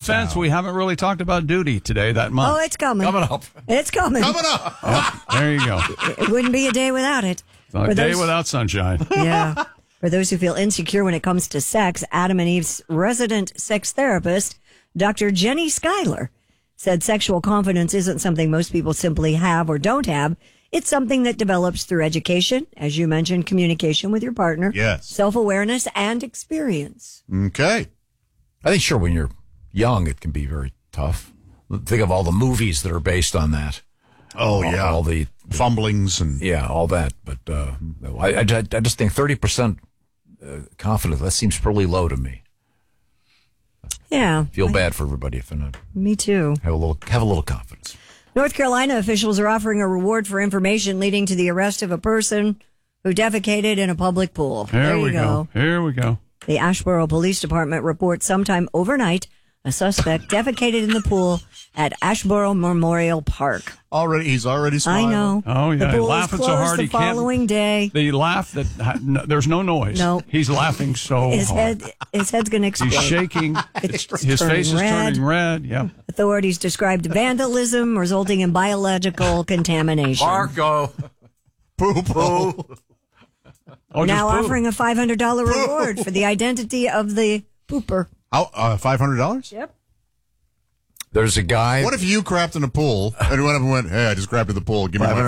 defense, we haven't really talked about duty today that month. Oh, it's coming. Coming up. It's coming. Coming up. Yep, there you go. It wouldn't be a day without it. A day without sunshine. Yeah. For those who feel insecure when it comes to sex, Adam and Eve's resident sex therapist, Dr. Jenny Schuyler, said sexual confidence isn't something most people simply have or don't have. It's something that develops through education, as you mentioned, communication with your partner, Yes. self-awareness, and experience. Okay. I think, sure, when you're young, it can be very tough. Think of all the movies that are based on that. Oh, yeah. All the fumblings and... Yeah, all that. But I just think 30% confidence, that seems pretty low to me. Yeah. Feel bad for everybody if they're not. Me too. Have a little confidence. North Carolina officials are offering a reward for information leading to the arrest of a person who defecated in a public pool. Here we go. Here we go. The Asheboro Police Department reports sometime overnight a suspect defecated in the pool at Asheboro Memorial Park. He's already smiling. I know. Oh, yeah. The pool Laughing was so closed hard the he can't. following day. The laugh that there's no noise. No. He's laughing so hard. His head's going to explode. He's shaking. His face is turning red. Yeah. Authorities described vandalism resulting in biological contamination. Marco. Poo-poo. Oh, Now just poo. offering a $500 reward for the identity of the pooper. How, $500? Yep. There's a guy. What if you crapped in a pool and went up and went, hey, I just crapped in the pool. Give me my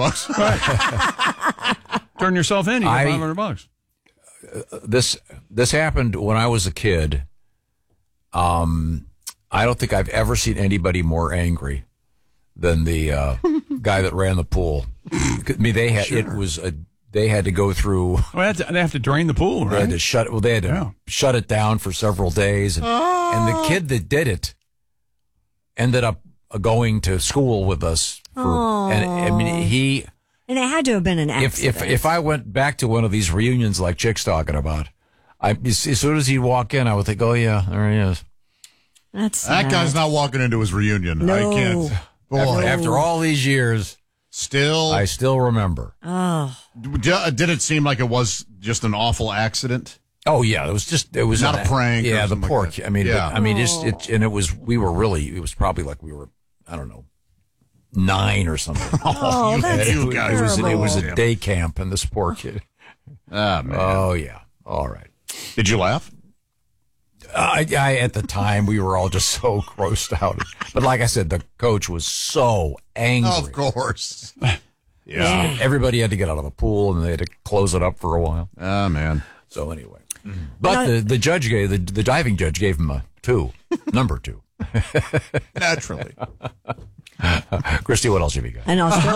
$500. Turn yourself in. You get $500. This happened when I was a kid. I don't think I've ever seen anybody more angry than the guy that ran the pool. I mean, they had they had to go through. Well, they have to drain the pool, right? They had to shut it down for several days, and the kid that did it ended up going to school with us. And I mean, And it had to have been an accident. If I went back to one of these reunions like Chick's talking about, as soon as he'd walk in, I would think, oh yeah, there he is. That's sad. That guy's not walking into his reunion. No. I can't. Boy, After all these years, I still remember. Oh. Did it seem like it was just an awful accident? Oh yeah, it was not a prank. Yeah, or the something pork. Like that. I mean, yeah. and it was probably like we were, I don't know, 9 or something. Oh, that's you guys. It was a day camp, and this poor kid. Ah, man. Oh yeah, all right. Did you laugh? I at the time we were all just so grossed out. But like I said, the coach was so angry. Of course. Yeah. Everybody had to get out of the pool, and they had to close it up for a while. Ah, man. So anyway, but the judge gave the diving judge gave him a 2, number 2. Naturally. Christy, what else have you got?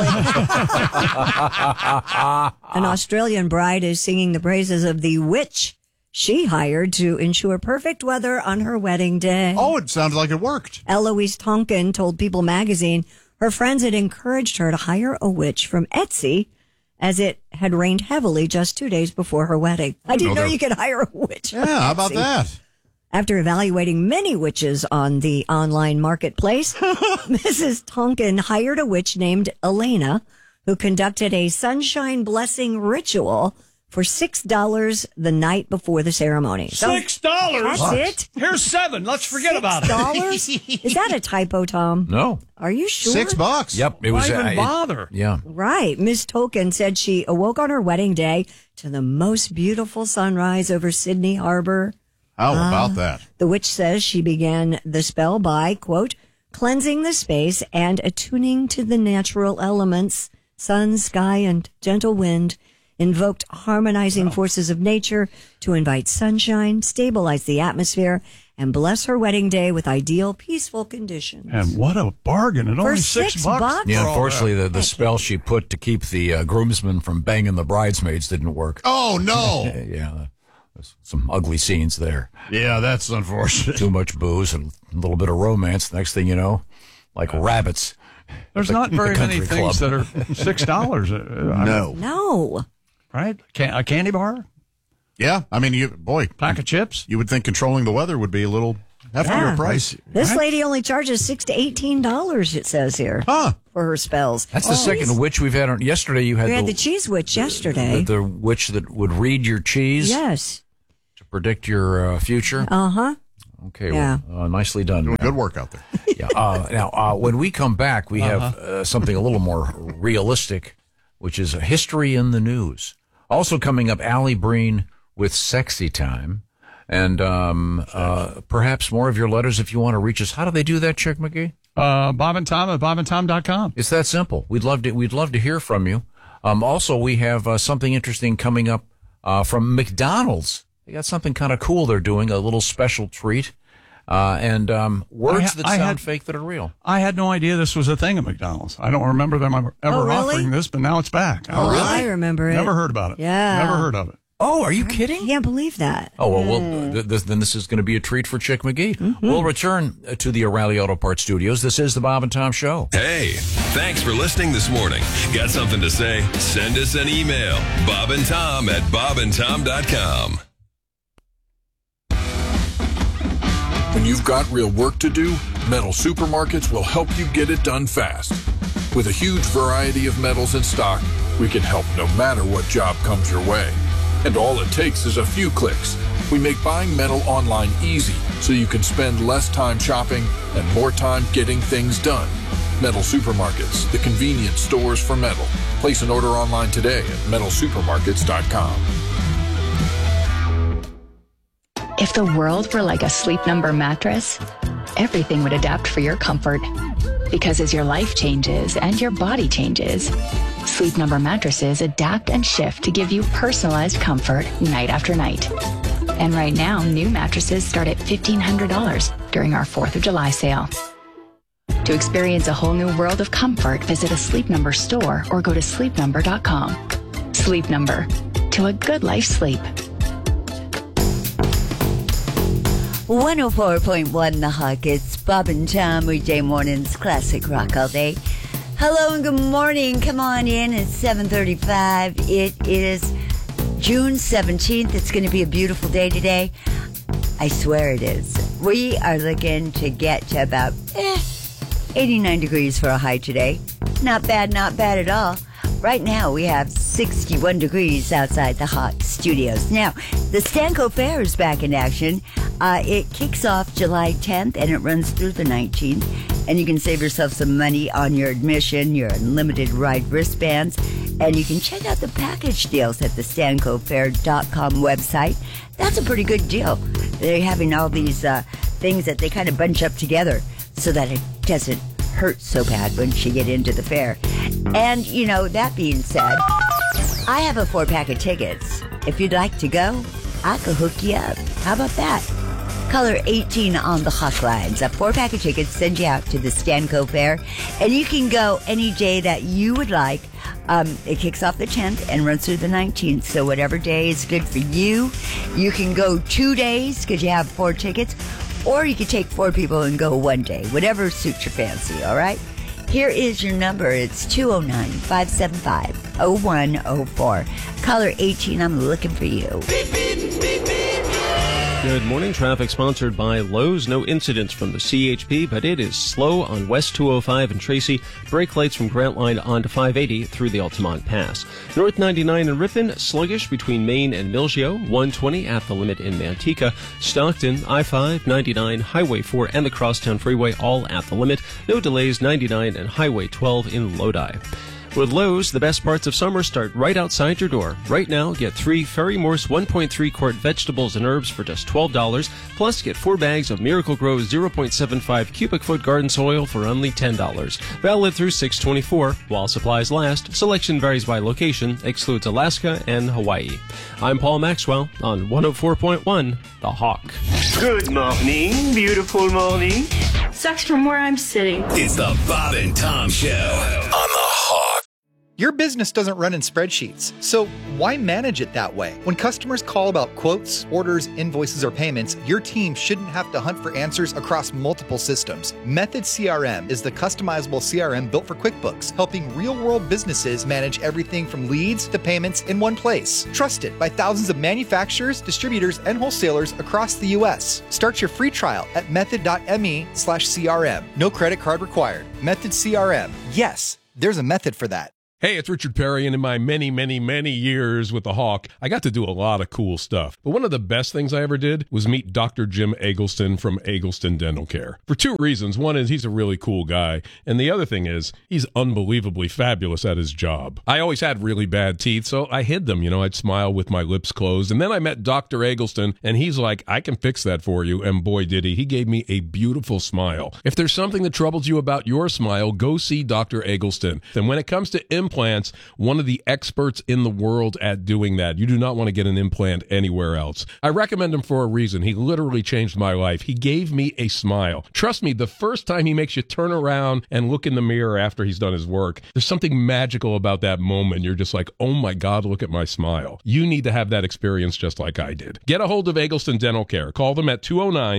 An Australian bride is singing the praises of the witch she hired to ensure perfect weather on her wedding day. Oh, it sounds like it worked. Eloise Tonkin told People magazine her friends had encouraged her to hire a witch from Etsy as it had rained heavily just 2 days before her wedding. I didn't know you could hire a witch. Yeah, how about that? After evaluating many witches on the online marketplace, Mrs. Tonkin hired a witch named Elena, who conducted a sunshine blessing ritual for $6 the night before the ceremony. $6? That's it? Here's 7. Let's forget about it. $6? Is that a typo, Tom? No. Are you sure? $6. Yep. It was. Why even bother? Yeah. Right. Miss Token said she awoke on her wedding day to the most beautiful sunrise over Sydney Harbor. How about that? The witch says she began the spell by, quote, cleansing the space and attuning to the natural elements, sun, sky, and gentle wind, invoked harmonizing forces of nature to invite sunshine, stabilize the atmosphere, and bless her wedding day with ideal, peaceful conditions. And what a bargain. It only $6. Yeah, unfortunately, the spell she put to keep the groomsmen from banging the bridesmaids didn't work. Oh, no. Yeah, there's some ugly scenes there. Yeah, that's unfortunate. Too much booze and a little bit of romance. Next thing you know, like rabbits. There's not very many country things club. that are $6. No. No. Right? A candy bar? Yeah, I mean, Pack of chips? you would think controlling the weather would be a little heftier Yeah. price. This lady only charges $6 to $18, it says here, Huh. for her spells. That's the second witch we've had. Yesterday you had We had the cheese witch yesterday. the witch that would read your cheese Yes. to predict your future. Uh-huh. Okay. Yeah. Well, nicely done. Doing good work out there. Yeah. Now, when we come back, we have something a little more realistic, which is a history in the news. Also coming up, Allie Breen with Sexy Time. And perhaps more of your letters if you want to reach us. How do they do that, Chick McGee? Bob and Tom at bobandtom.com. It's that simple. We'd love to hear from you. Also, we have something interesting coming up from McDonald's. They got something kind of cool they're doing, a little special treat. And words that sound fake that are real. I had no idea this was a thing at McDonald's. I don't remember them ever really? offering this, but now it's back. Oh, really? I remember it. Never heard about it. Yeah. Never heard of it. Oh, are you kidding? I can't believe that. Oh, well, then this is going to be a treat for Chick McGee. Mm-hmm. We'll return to the O'Reilly Auto Parts studios. This is the Bob and Tom Show. Hey, thanks for listening this morning. Got something to say? Send us an email. bobandtom@bobandtom.com. When you've got real work to do, Metal Supermarkets will help you get it done fast. With a huge variety of metals in stock, we can help no matter what job comes your way. And all it takes is a few clicks. We make buying metal online easy so you can spend less time shopping and more time getting things done. Metal Supermarkets, the convenience stores for metal. Place an order online today at metalsupermarkets.com. If the world were like a Sleep Number mattress, everything would adapt for your comfort. Because as your life changes and your body changes, Sleep Number mattresses adapt and shift to give you personalized comfort night after night. And right now, new mattresses start at $1,500 during our 4th of July sale. To experience a whole new world of comfort, visit a Sleep Number store or go to sleepnumber.com. Sleep Number. To a good life sleep. 104.1 The Hawk. It's Bob and Tom, weekday mornings, classic rock all day. Hello and good morning. Come on in. It's 7:35. It is June 17th. It's going to be a beautiful day today. I swear it is. We are looking to get to about 89 degrees for a high today. Not bad at all. Right now, we have 61 degrees outside the Hawk Studios. Now, the Stanco Fair is back in action. It kicks off July 10th, and it runs through the 19th. And you can save yourself some money on your admission, your unlimited ride wristbands. And you can check out the package deals at the StancoFair.com website. That's a pretty good deal. They're having all these things that they kind of bunch up together so that it doesn't hurt so bad once you get into the fair. And, that being said, I have a 4-pack of tickets. If you'd like to go, I could hook you up. How about that? Color 18 on the Hawk lines. A 4-pack of tickets send you out to the Stanco Fair. And you can go any day that you would like. It kicks off the 10th and runs through the 19th. So whatever day is good for you. You can go 2 days because you have 4 tickets. Or you could take 4 people and go 1 day. Whatever suits your fancy, all right? Here is your number. It's 209-575-0104. Caller 18, I'm looking for you. Beep, beep, beep, beep. Good morning. Traffic sponsored by Lowe's. No incidents from the CHP, but it is slow on West 205 and Tracy. Brake lights from Grant Line on to 580 through the Altamont Pass. North 99 in Ripon, sluggish between Maine and Milgio. 120 at the limit in Manteca. Stockton, I-5, 99, Highway 4, and the Crosstown Freeway all at the limit. No delays, 99 and Highway 12 in Lodi. With Lowe's, the best parts of summer start right outside your door. Right now, get 3 Ferry Morse 1.3 quart vegetables and herbs for just $12. Plus, get 4 bags of Miracle-Gro 0.75 cubic foot garden soil for only $10. Valid through 6/24. While supplies last, selection varies by location, excludes Alaska and Hawaii. I'm Paul Maxwell on 104.1 The Hawk. Good morning, beautiful morning. Sucks from where I'm sitting. It's the Bob and Tom Show on the Hawk. Your business doesn't run in spreadsheets, so why manage it that way? When customers call about quotes, orders, invoices, or payments, your team shouldn't have to hunt for answers across multiple systems. Method CRM is the customizable CRM built for QuickBooks, helping real-world businesses manage everything from leads to payments in one place. Trusted by thousands of manufacturers, distributors, and wholesalers across the U.S. Start your free trial at method.me/CRM. No credit card required. Method CRM. Yes, there's a method for that. Hey, it's Richard Perry, and in my many, many, many years with the Hawk, I got to do a lot of cool stuff. But one of the best things I ever did was meet Dr. Jim Eggleston from Eggleston Dental Care. For two reasons. One is he's a really cool guy, and the other thing is he's unbelievably fabulous at his job. I always had really bad teeth, so I hid them. I'd smile with my lips closed, and then I met Dr. Eggleston, and he's like, I can fix that for you, and boy did he. He gave me a beautiful smile. If there's something that troubles you about your smile, go see Dr. Eggleston. And when it comes to implants, one of the experts in the world at doing that. You do not want to get an implant anywhere else. I recommend him for a reason. He literally changed my life. He gave me a smile. Trust me, the first time he makes you turn around and look in the mirror after he's done his work, there's something magical about that moment. You're just like, oh my God, look at my smile. You need to have that experience just like I did. Get a hold of Eggleston Dental Care. Call them at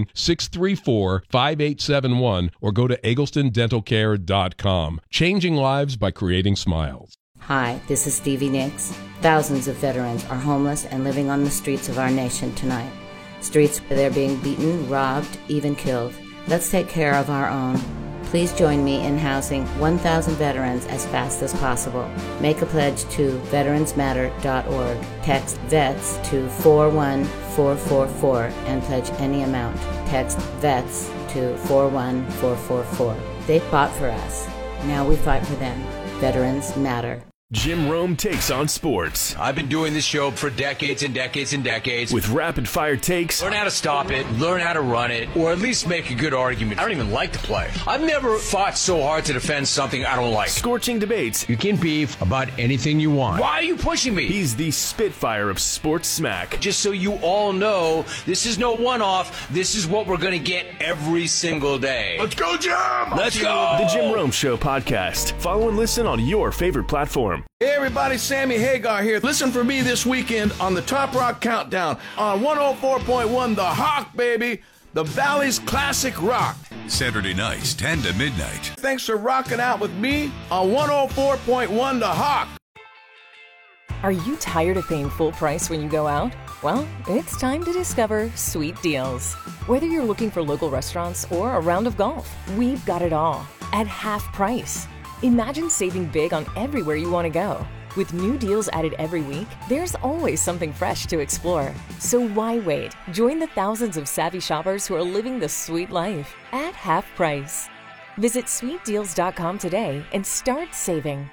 209-634-5871 or go to egglestondentalcare.com. Changing lives by creating smiles. Hi, this is Stevie Nicks. Thousands of veterans are homeless and living on the streets of our nation tonight. Streets where they're being beaten, robbed, even killed. Let's take care of our own. Please join me in housing 1,000 veterans as fast as possible. Make a pledge to veteransmatter.org. Text VETS to 41444 and pledge any amount. Text VETS to 41444. They fought for us. Now we fight for them. Veterans matter. Jim Rome takes on sports. I've been doing this show for decades and decades and decades. With rapid-fire takes. Learn how to stop it, learn how to run it, or at least make a good argument. I don't even like to play. I've never fought so hard to defend something I don't like. Scorching debates. You can beef about anything you want. Why are you pushing me? He's the Spitfire of sports smack. Just so you all know, this is no one-off. This is what we're going to get every single day. Let's go, Jim! Let's go! The Jim Rome Show podcast. Follow and listen on your favorite platform. Hey everybody, Sammy Hagar here. Listen for me this weekend on the Top Rock Countdown on 104.1 The Hawk, baby. The Valley's classic rock. Saturday nights, 10 to midnight. Thanks for rocking out with me on 104.1 The Hawk. Are you tired of paying full price when you go out? Well, it's time to discover Sweet Deals. Whether you're looking for local restaurants or a round of golf, we've got it all at half price. Imagine saving big on everywhere you want to go. With new deals added every week, there's always something fresh to explore. So why wait? Join the thousands of savvy shoppers who are living the sweet life at half price. Visit sweetdeals.com today and start saving.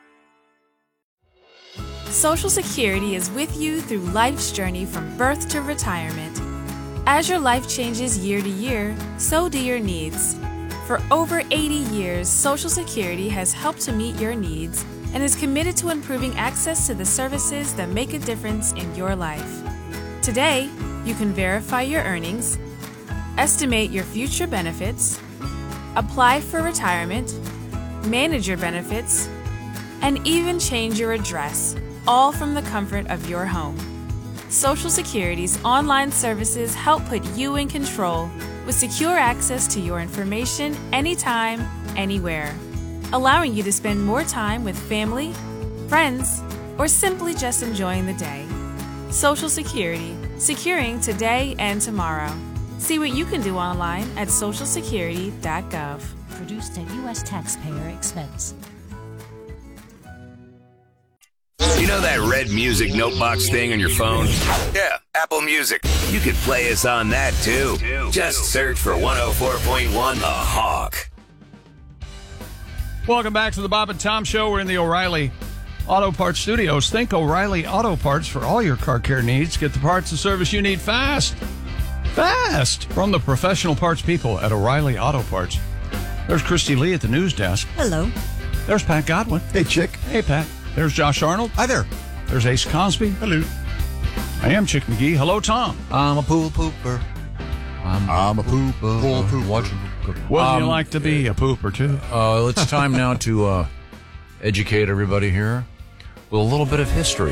Social Security is with you through life's journey from birth to retirement. As your life changes year to year, so do your needs. For over 80 years, Social Security has helped to meet your needs and is committed to improving access to the services that make a difference in your life. Today, you can verify your earnings, estimate your future benefits, apply for retirement, manage your benefits, and even change your address, all from the comfort of your home. Social Security's online services help put you in control with secure access to your information anytime, anywhere, allowing you to spend more time with family, friends, or simply just enjoying the day. Social Security, securing today and tomorrow. See what you can do online at socialsecurity.gov. Produced at U.S. taxpayer expense. You know that red music notebox thing on your phone? Yeah, Apple Music. You could play us on that, too. Just search for 104.1 The Hawk. Welcome back to the Bob and Tom Show. We're in the O'Reilly Auto Parts Studios. Think O'Reilly Auto Parts for all your car care needs. Get the parts and service you need fast. Fast! From the professional parts people at O'Reilly Auto Parts. There's Christy Lee at the news desk. Hello. There's Pat Godwin. Hey, Chick. Hey, Pat. There's Josh Arnold. Hi there. There's Ace Cosby. Hello. I am Chick McGee. Hello, Tom. I'm a pool pooper. I'm a pooper. Pool pooper. Wouldn't you like to be a pooper, too? It's time now to educate everybody here with a little bit of history.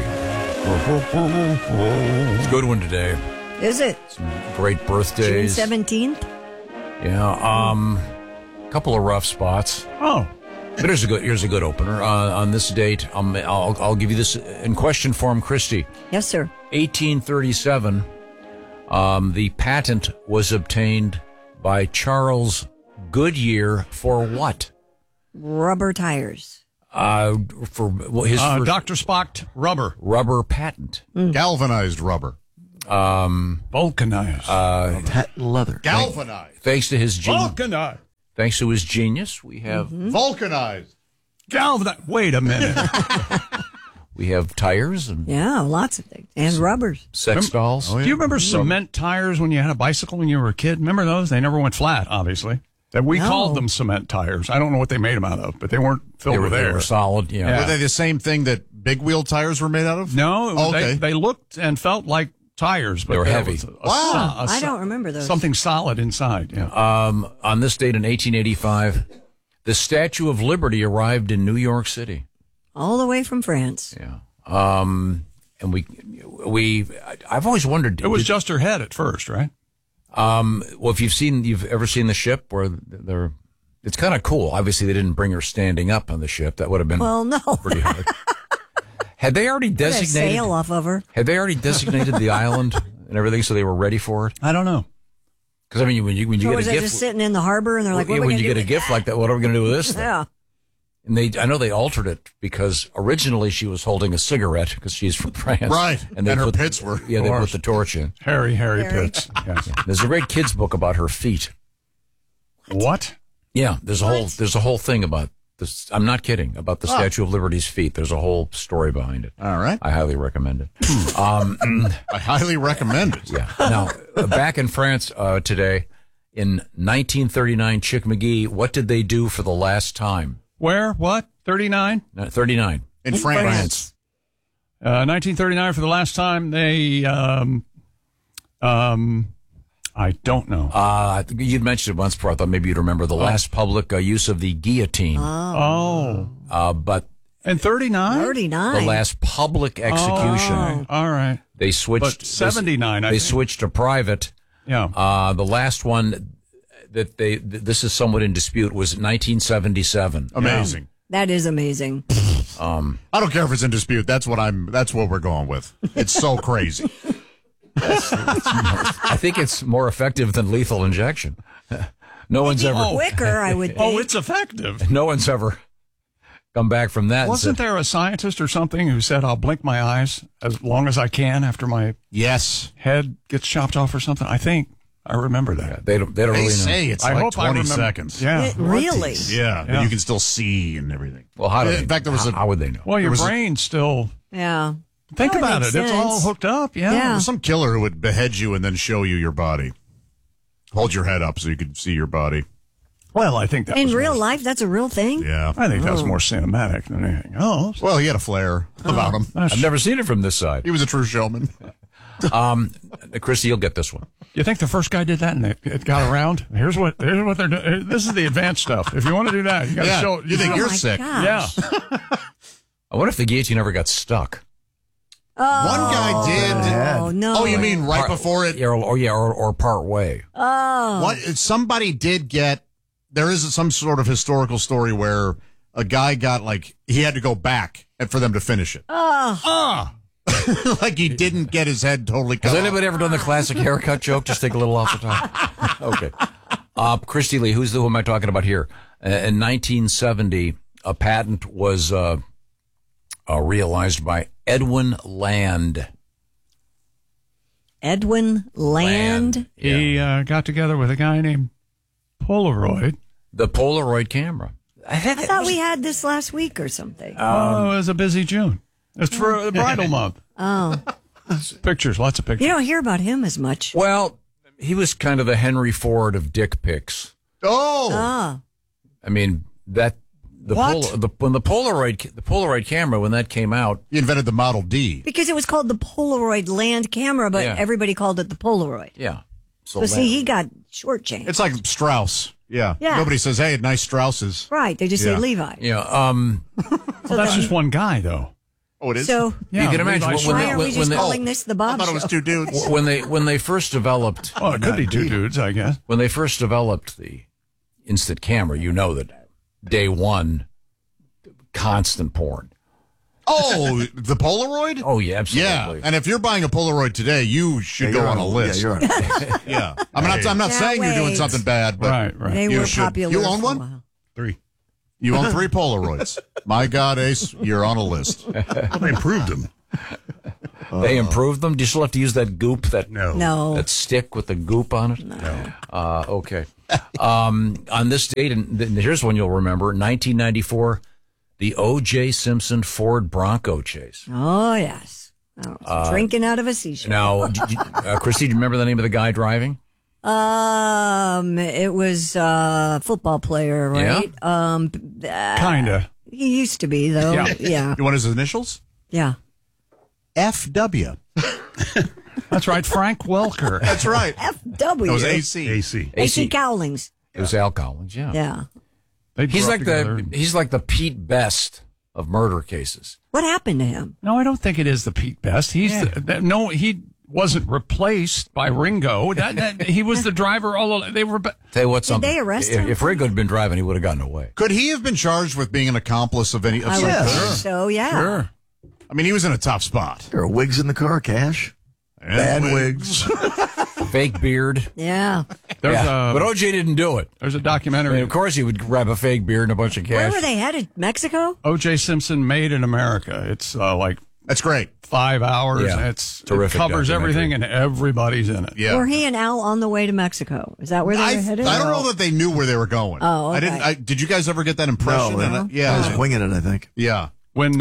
It's a good one today. Is it? Some great birthdays. June 17th? Yeah. Couple of rough spots. Oh. But here's a good opener. On this date, I'll give you this in question form, Christy. Yes, sir. 1837, the patent was obtained by Charles Goodyear for what? Rubber tires. For his first Dr. Spock rubber patent. Galvanized rubber. Vulcanized. Patent leather. Galvanized. Thanks to his Vulcanized. Thanks to his genius, we have vulcanized. Galvanized. Wait a minute. We have tires and lots of things and rubbers. Sex dolls. Do you remember cement tires when you had a bicycle when you were a kid? Remember those? They never went flat, obviously. That we called them cement tires. I don't know what they made them out of, but they weren't filled with air. They were solid. Yeah. Were they the same thing that big wheel tires were made out of? No, they looked and felt like tires, but they were heavy. I don't remember those. Something solid inside. Yeah. On this date in 1885, the Statue of Liberty arrived in New York City. All the way from France. Yeah. And I've always wondered. It was just her head at first, right? Well, if you've ever seen the ship where it's kind of cool. Obviously, they didn't bring her standing up on the ship. That would have been pretty hard. Had they already designated sail off of her? Had they already designated the island and everything, so they were ready for it? I don't know. Because I mean, when you get a was gift, just sitting in the harbor and they're like, "What are we when gonna you do get a with gift that?" like that, what are we going to do with this thing? Yeah. And I know they altered it because originally she was holding a cigarette because she's from France. Right. And her pits were. Yeah, they put the torch in. Harry Pitts. Yes. There's a great kids book about her feet. What? Yeah, there's a whole thing about this. I'm not kidding, about the Statue of Liberty's feet. There's a whole story behind it. All right. I highly recommend it. I highly recommend it. Yeah. Now, back in France today, in 1939, Chick McGee, what did they do for the last time? Where? What? 39? 39. In France. 1939 for the last time. They, I don't know. You'd mentioned it once before. I thought maybe you'd remember the last public use of the guillotine. But in 39? 39. The last public execution. All right. They switched. But 79, They switched to private. Yeah. The last one that this is somewhat in dispute, was 1977. Amazing. Yeah. That is amazing. I don't care if it's in dispute. That's what we're going with. It's so crazy. I think it's more effective than lethal injection. No one's ever quicker, I would think. Oh, it's effective. No one's ever come back from that. Wasn't there a scientist or something who said, "I'll blink my eyes as long as I can after my head gets chopped off" or something? I think I remember that. Yeah, they don't really say know. it's like 20 seconds. Yeah, really. Yeah, but you can still see and everything. Well, how do in fact, there was how would they know? Well, your brain still. Yeah. Think about it. Sense. It's all hooked up. Yeah. There's some killer who would behead you and then show you your body. Hold your head up so you could see your body. Well, I think that in was real life, that's a real thing. Yeah, I think that was more cinematic than anything else. Well, he had a flair about him. I've never seen it from this side. He was a true showman. Christy, you'll get this one. You think the first guy did that and it got around? Here's what they're doing. This is the advanced stuff. If you want to do that, you got to show. You think you're sick? Gosh. Yeah. I wonder if the guillotine ever got stuck. Oh, one guy did. Oh no! Oh, you mean right before it? Or part way. Oh, what? Somebody did get. There is some sort of historical story where a guy got he had to go back for them to finish it. Like he didn't get his head totally cut Has off. anybody ever done the classic haircut joke? Just take a little off the top. Okay. Christy Lee, who am I talking about here? In 1970, a patent was realized by Edwin Land. Edwin Land? He got together with a guy named Polaroid. The Polaroid camera. I thought we had this last week or something. It was a busy June. It's for the bridal month. Oh. Pictures, lots of pictures. You don't hear about him as much. Well, he was kind of the Henry Ford of dick pics. Oh. I mean, when the Polaroid camera, when that came out, he invented the Model D. Because it was called the Polaroid Land camera, but everybody called it the Polaroid. Yeah. So see, he got shortchanged. It's like Strauss. Yeah. Nobody says, "Hey, nice Strausses." Right. They just say Levi. Yeah. Well, that's just one guy, though. Oh, it is. So you can imagine why are we just calling this the Bob I thought it was two dudes. When they first developed. Oh, it could be two dudes, I guess. When they first developed the instant camera, you know that day one, constant porn. Oh, the Polaroid? Oh, yeah, absolutely. Yeah, and if you're buying a Polaroid today, you should go on a list. Yeah, you're on yeah. I'm not saying you're doing something bad, but right. They were should. popular. You own for a one? while. 3. You own 3 Polaroids. My God, Ace, you're on a list. They improved them. They improved them? Do you still have to use that goop? No. That stick with the goop on it? No. Okay. On this date, and here's one you'll remember, 1994, the O.J. Simpson Ford Bronco chase. Oh, yes. Drinking out of a seashell. Now, Christy, do you remember the name of the guy driving? It was a football player, right? Yeah? Kinda. He used to be, though. Yeah. You want his initials? Yeah. FW. That's right, Frank Welker. That's right. FW. It was AC. AC Cowlings. It was Al Collins, yeah. Yeah. He's like the Pete Best of murder cases. What happened to him? No, I don't think it is the Pete Best. He wasn't replaced by Ringo. He was the driver all along. They were. Tell you what, they arrest him? If Ringo had been driving, he would have gotten away. Could he have been charged with being an accomplice of any? I would think so. Yeah. Sure. I mean, he was in a tough spot. There are wigs in the car, Cash. Bad wigs. Fake beard. Yeah. But OJ didn't do it. There's a documentary. Of course, he would grab a fake beard and a bunch of cash. Where were they headed? Mexico? O.J. Simpson Made in America. It's that's great. 5 hours. Yeah. It Terrific covers everything, and everybody's in it. Yeah. Were he and Al on the way to Mexico? Is that where they were headed? I don't know that they knew where they were going. Oh, okay. Did you guys ever get that impression? No. Yeah. I was winging it, I think. Yeah. When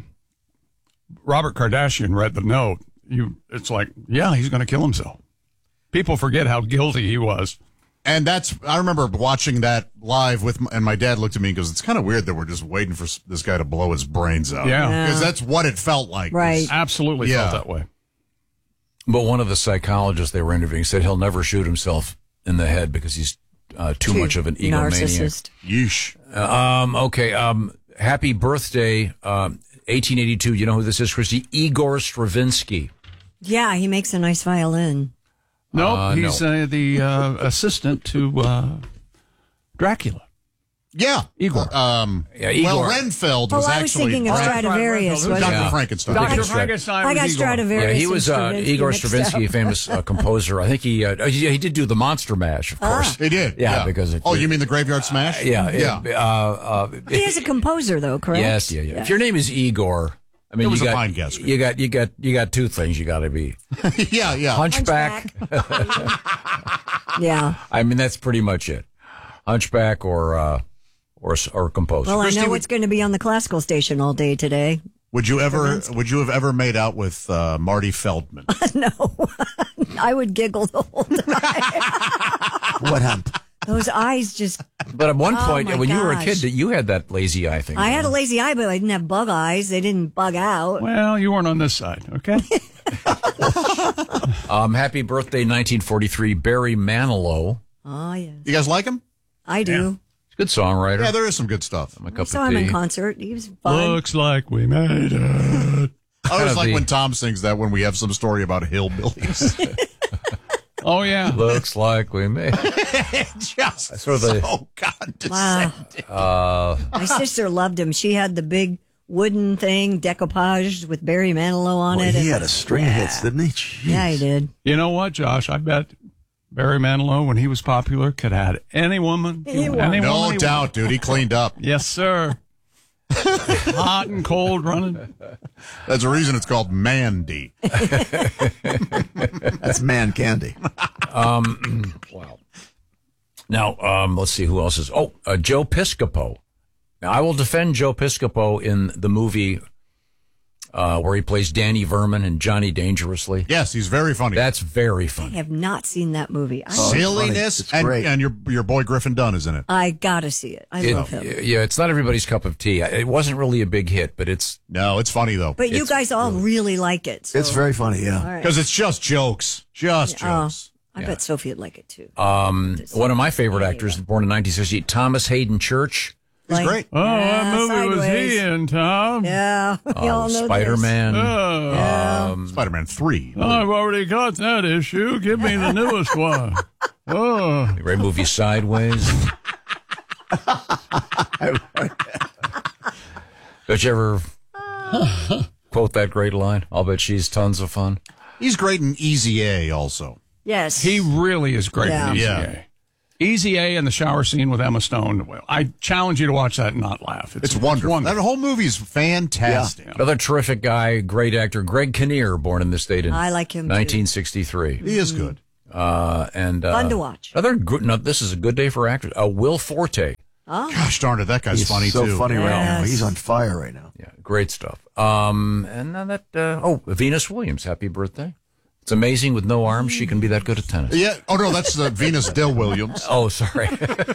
Robert Kardashian read the note, it's like, yeah, he's going to kill himself. People forget how guilty he was. And I remember watching that live and my dad looked at me and goes, it's kind of weird that we're just waiting for this guy to blow his brains out. Yeah. Because that's what it felt like. Right. Absolutely felt that way. But one of the psychologists they were interviewing said he'll never shoot himself in the head because he's too much of an egomaniac. Narcissist. Yeesh. Okay. Happy birthday, 1882. You know who this is, Christy? Igor Stravinsky. Yeah, he makes a nice violin. Nope, he's the assistant to Dracula. Yeah. Igor. Igor. Well, Renfeld was I was actually thinking of Stradivarius. Dr. Frankenstein. Dr. Frankenstein. I got Stradivarius. Yeah, he was Igor Stravinsky, a famous composer. I think he did do the Monster Mash, of course. He did. Yeah, because you mean the Graveyard Smash? Yeah. He is a composer, though, correct? Yes, yeah. If your name is Igor, I mean, it was a fine guess. You got 2 things you got to be. Yeah. Hunchback. Yeah. I mean, that's pretty much it. Hunchback or composer. Well, Christy, I know what's going to be on the classical station all day today. Would you have ever made out with Marty Feldman? No. I would giggle the whole time. What happened? Those eyes just... But at one point, my when you were a gosh. kid, you had that lazy eye thing. I had a lazy eye, but I didn't have bug eyes. They didn't bug out. Well, you weren't on this side, okay? Happy birthday, 1943, Barry Manilow. Oh, yes. You guys like him? I do. Good songwriter. Yeah, there is some good stuff. I'm a cup I of saw him in tea. concert. He was fun. Looks like we made it. I always like when Tom sings that when we have some story about hillbillies. Oh, yeah. Looks like we made it. Just sort of so condescending. Wow. My sister loved him. She had the big wooden thing decoupaged with Barry Manilow on it. He had a string of hits, didn't he? Jeez. Yeah, he did. You know what, Josh? I bet Barry Manilow, when he was popular, could have had any woman. No doubt, dude. He cleaned up. Yes, sir. Hot and cold running. That's the reason it's called Mandy. That's man candy. Wow. Now, let's see who else is. Joe Piscopo. Now, I will defend Joe Piscopo in the movie where he plays Danny Verman and Johnny Dangerously. Yes, he's very funny. That's very I funny. have not seen that movie. Silliness. It's great. And your boy Griffin Dunn is in it. I gotta see it. I love him. Yeah, it's not everybody's cup of tea. It wasn't really a big hit, but it's funny though. But you guys all really like it. So. It's very funny, yeah. All right. Because it's just jokes. Jokes. I bet Sophie would like it too. one of my favorite actors, born in 1968, Thomas Hayden Church. He's great. Oh, that movie was he in, Tom? Yeah. We all know Spider-Man. Spider-Man 3. I've already got that issue. Give me the newest one. Oh. The great movie Sideways. Bet you ever quote that great line? I'll bet she's tons of fun. He's great in Easy A also. Yes. He really is great in Yeah. ECA. Easy A in the shower scene with Emma Stone. Well, I challenge you to watch that and not laugh. It's wonderful. That whole movie is fantastic. Yeah. Another terrific guy, great actor, Greg Kinnear, born in this state in I like him 1963. He is good. Fun to watch. This is a good day for actors. Will Forte. Oh. Gosh darn it, that guy's funny so too. So funny right now. Yes. He's on fire right now. Yeah, great stuff. And now Venus Williams, happy birthday. It's amazing with no arms she can be that good at tennis. Yeah. Oh no, that's Venus Del Williams. Oh, sorry.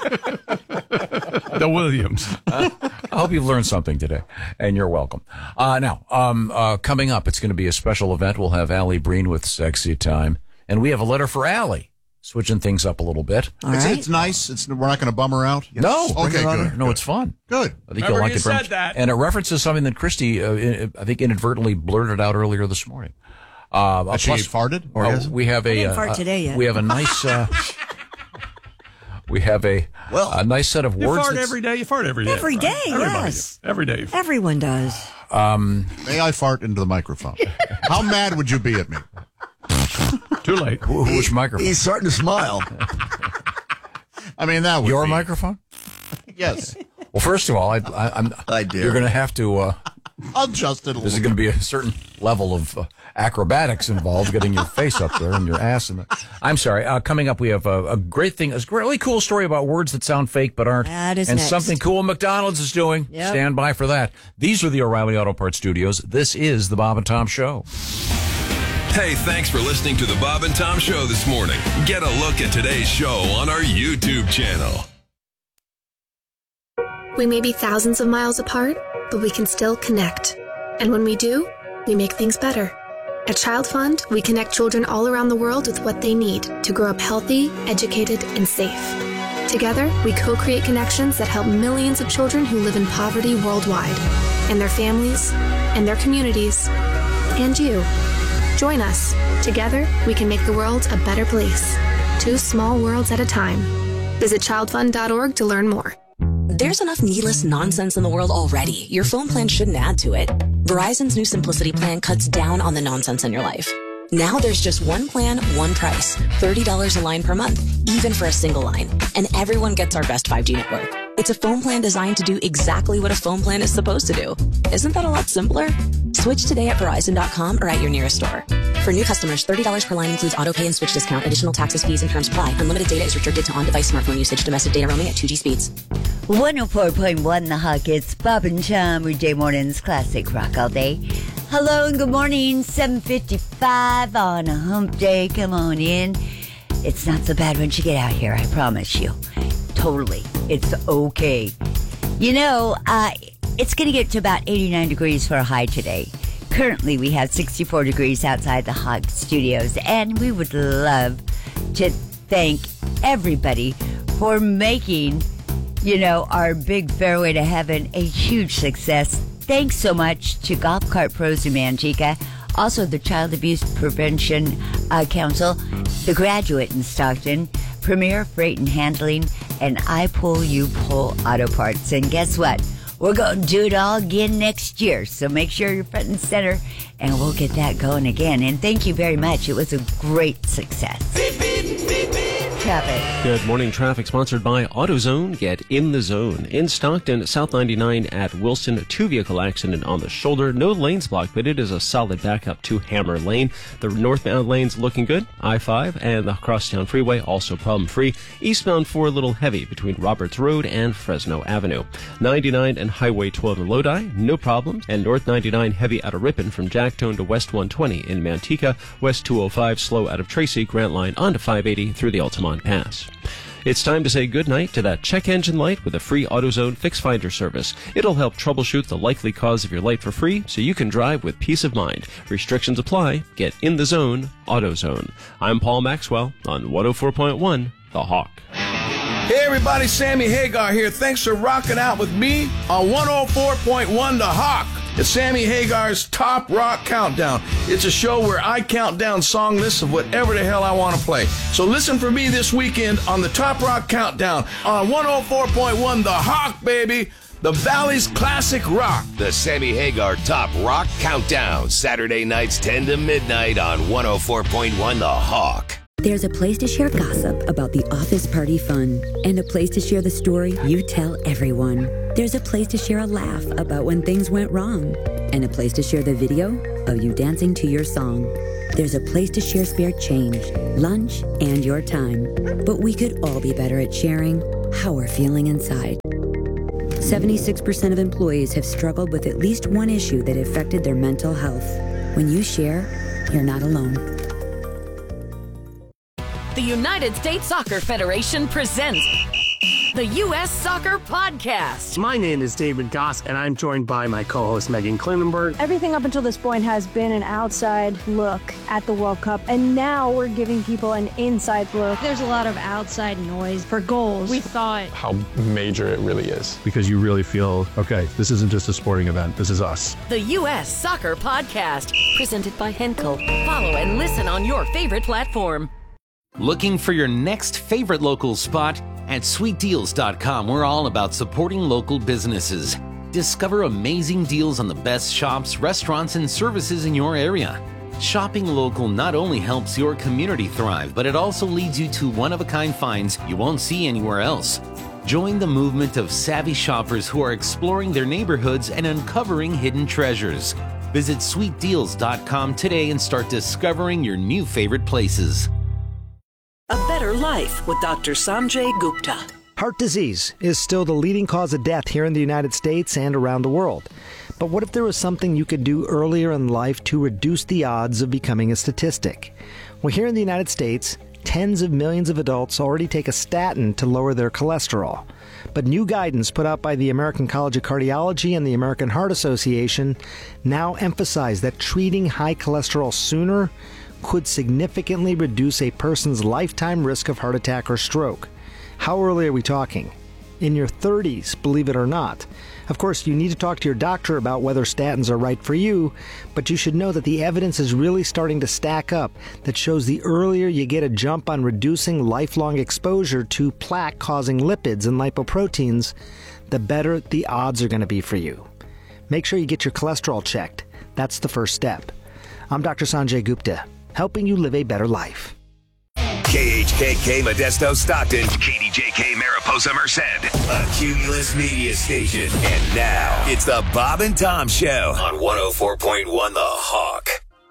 The Williams. I hope you've learned something today, and you're welcome. Now, coming up, it's going to be a special event. We'll have Allie Breen with Sexy Time, and we have a letter for Allie. Switching things up a little bit. It's nice. We're not going to bum her out. Yes. No. Okay, good. No, it's fun. Good. I think you'll like it. Said that. And it references something that Christy, I think, inadvertently blurted out earlier this morning. She farted? We have I didn't fart today yet. We have a nice. We have a nice set of You words. fart every day. You fart every day. Every day, Everybody yes. does. Every day. Everyone does. May I fart into the microphone? How mad would you be at me? Too late. Which microphone? He's starting to smile. I mean, that would Your be... microphone? Yes. Well, first of all, I dare. You're going to have to. Adjust it a little. There's going to be a certain level of acrobatics involved, getting your face up there and your ass in the. I'm sorry. Coming up, we have a great thing, a really cool story about words that sound fake but aren't, That is and next. something cool McDonald's is doing. Yep. Stand by for that. These are the O'Reilly Auto Parts Studios. This is the Bob and Tom Show. Hey, thanks for listening to the Bob and Tom Show this morning. Get a look at today's show on our YouTube channel. We may be thousands of miles apart, but we can still connect. And when we do, we make things better. At Child Fund, we connect children all around the world with what they need to grow up healthy, educated, and safe. Together, we co-create connections that help millions of children who live in poverty worldwide, and their families, and their communities, and you. Join us. Together, we can make the world a better place. 2 small worlds at a time. Visit childfund.org to learn more. There's enough needless nonsense in the world already. Your phone plan shouldn't add to it. Verizon's new Simplicity plan cuts down on the nonsense in your life. Now there's just one plan, one price. $30 a line per month, even for a single line. And everyone gets our best 5G network. It's a phone plan designed to do exactly what a phone plan is supposed to do. Isn't that a lot simpler? Switch today at Verizon.com or at your nearest store. For new customers, $30 per line includes auto pay and switch discount. Additional taxes, fees, and terms apply. Unlimited data is restricted to on-device smartphone usage. Domestic data roaming at 2G speeds. 104.1 The Hawk. It's Bob and Tom, weekday mornings, classic rock all day. Hello and good morning. 7:55 on a hump day. Come on in. It's not so bad once you get out here, I promise you. Totally. It's okay. You know, it's going to get to about 89 degrees for a high today. Currently, we have 64 degrees outside the Hawk Studios, and we would love to thank everybody for making, our big Fairway to Heaven a huge success. Thanks so much to Golf Cart Pros in Manteca, also the Child Abuse Prevention Council, The Graduate in Stockton, Premier Freight and Handling, and I Pull You Pull Auto Parts. And guess what? We're going to do it all again next year. So make sure you're front and center, and we'll get that going again. And thank you very much. It was a great success. Traffic. Good morning. Traffic sponsored by AutoZone. Get in the zone. In Stockton, South 99 at Wilson, a 2-vehicle accident on the shoulder. No lanes blocked, but it is a solid backup to Hammer Lane. The northbound lane's looking good. I-5 and the Crosstown Freeway also problem-free. Eastbound 4 a little heavy between Roberts Road and Fresno Avenue. 99 and Highway 12 in Lodi, no problems. And North 99 heavy out of Ripon from Jacktone to West 120 in Manteca. West 205 slow out of Tracy, Grant Line onto 580 through the Altamont Pass. It's time to say goodnight to that check engine light with a free AutoZone Fix Finder service. It'll help troubleshoot the likely cause of your light for free so you can drive with peace of mind. Restrictions apply. Get in the zone, AutoZone. I'm Paul Maxwell on 104.1 The Hawk. Hey everybody, Sammy Hagar here. Thanks for rocking out with me on 104.1 The Hawk. It's Sammy Hagar's Top Rock Countdown. It's a show where I count down song lists of whatever the hell I want to play. So listen for me this weekend on the Top Rock Countdown on 104.1 The Hawk, baby. The Valley's classic rock. The Sammy Hagar Top Rock Countdown. Saturday nights 10 to midnight on 104.1 The Hawk. There's a place to share gossip about the office party fun, and a place to share the story you tell everyone. There's a place to share a laugh about when things went wrong, and a place to share the video of you dancing to your song. There's a place to share spare change, lunch, and your time. But we could all be better at sharing how we're feeling inside. 76% of employees have struggled with at least one issue that affected their mental health. When you share, you're not alone. The United States Soccer Federation presents the U.S. Soccer Podcast. My name is David Goss, and I'm joined by my co-host Megan Klinenberg. Everything up until this point has been an outside look at the World Cup, and now we're giving people an inside look. There's a lot of outside noise for goals. We thought how major it really is. Because you really feel, okay, this isn't just a sporting event, this is us. The U.S. Soccer Podcast, presented by Henkel. Follow and listen on your favorite platform. Looking for your next favorite local spot? At sweetdeals.com, we're all about supporting local businesses. Discover amazing deals on the best shops, restaurants, and services in your area. Shopping local not only helps your community thrive, but it also leads you to one-of-a-kind finds you won't see anywhere else. Join the movement of savvy shoppers who are exploring their neighborhoods and uncovering hidden treasures. Visit sweetdeals.com today and start discovering your new favorite places. A Better Life with Dr. Sanjay Gupta. Heart disease is still the leading cause of death here in the United States and around the world. But what if there was something you could do earlier in life to reduce the odds of becoming a statistic? Well, here in the United States, tens of millions of adults already take a statin to lower their cholesterol. But new guidance put out by the American College of Cardiology and the American Heart Association now emphasize that treating high cholesterol sooner could significantly reduce a person's lifetime risk of heart attack or stroke. How early are we talking? In your 30s, believe it or not. Of course, you need to talk to your doctor about whether statins are right for you, but you should know that the evidence is really starting to stack up that shows the earlier you get a jump on reducing lifelong exposure to plaque-causing lipids and lipoproteins, the better the odds are going to be for you. Make sure you get your cholesterol checked. That's the first step. I'm Dr. Sanjay Gupta, helping you live a better life. KHKK Modesto Stockton, KDJK Mariposa Merced, a Cumulus Media Station. And now, it's the Bob and Tom Show on 104.1 The Hawk.